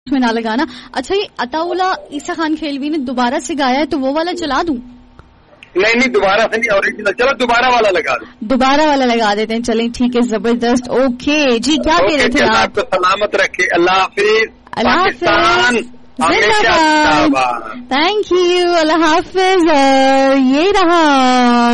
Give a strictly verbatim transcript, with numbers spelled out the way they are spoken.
में ना लगाना। अच्छा, ये अताउल्ला ईसा खान खेलवी ने दोबारा से गाया है, तो वो वाला चला दूं? नहीं नहीं, दोबारा से नहीं, ओरिजिनल। चलो दोबारा वाला लगा दो, दोबारा वाला लगा देते हैं। चलें ठीक है, जबरदस्त। ओके जी, क्या कह रहे थे आप? आपको सलामत रखे, अल्लाह हाफिज। अल्लाह हाफिज, थैंक यू, अल्लाह हाफिज। ये रहा